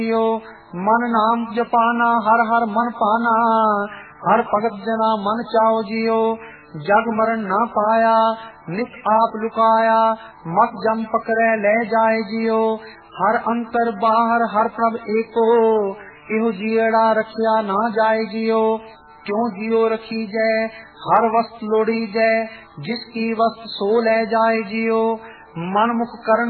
जियो। मन नाम जपाना हर हर मन पाना, हर भगत जना मन चाओ जियो। जग मरण ना पाया नित आप लुकाया, मत जम पकड़े ले जाए जियो। हर अंतर बाहर हर प्रभ एको, इहो जियड़ा रखिया ना जाए जियो। क्यों जियो रखी जय हर वस्त लोड़ी जय, जिसकी वस्त सो ले जाए जियो। मन मुख करन